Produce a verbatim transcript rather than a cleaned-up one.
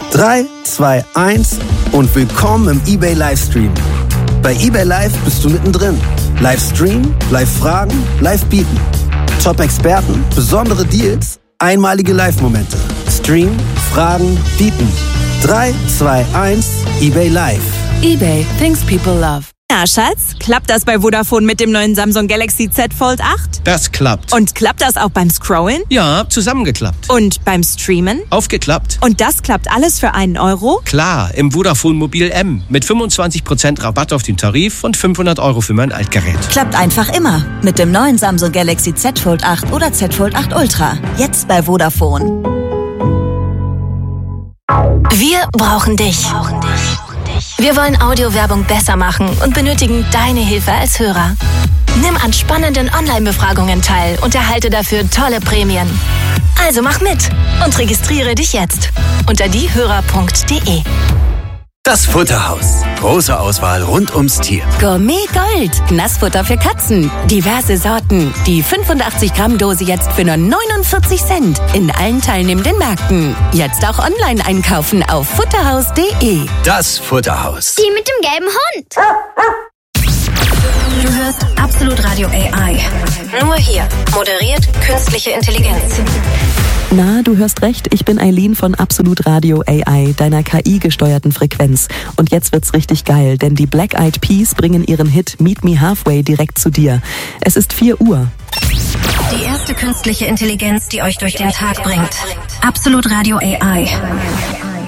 drei, zwei, eins und willkommen im eBay Livestream. Bei eBay Live bist du mittendrin. Livestream, Live-Fragen, Live-Bieten. Top-Experten, besondere Deals, einmalige Live-Momente. Stream, Fragen, Bieten. drei, zwei, eins, eBay Live. eBay, things people love. Ja, Schatz, klappt das bei Vodafone mit dem neuen Samsung Galaxy Z Fold acht? Das klappt. Und klappt das auch beim Scrollen? Ja, zusammengeklappt. Und beim Streamen? Aufgeklappt. Und das klappt alles für einen Euro? Klar, im Vodafone Mobil M. Mit fünfundzwanzig Prozent Rabatt auf den Tarif und fünfhundert Euro für mein Altgerät. Klappt einfach immer. Mit dem neuen Samsung Galaxy Z Fold acht oder Z Fold acht Ultra. Jetzt bei Vodafone. Wir brauchen dich. Wir wollen Audiowerbung besser machen und benötigen deine Hilfe als Hörer. Nimm an spannenden Online-Befragungen teil und erhalte dafür tolle Prämien. Also mach mit und registriere dich jetzt unter diehörer punkt de. Das Futterhaus. Große Auswahl rund ums Tier. Gourmet Gold. Nassfutter für Katzen. Diverse Sorten. Die fünfundachtzig Gramm Dose jetzt für nur neunundvierzig Cent. In allen teilnehmenden Märkten. Jetzt auch online einkaufen auf futterhaus punkt de. Das Futterhaus. Die mit dem gelben Hund. Du hörst Absolut Radio A I. Nur hier. Moderiert künstliche Intelligenz. Na, du hörst recht, ich bin Eileen von Absolut Radio A I, deiner K I-gesteuerten Frequenz. Und jetzt wird's richtig geil, denn die Black Eyed Peas bringen ihren Hit Meet Me Halfway direkt zu dir. Es ist vier Uhr. Die erste künstliche Intelligenz, die euch durch den Tag bringt. Absolut Radio A I.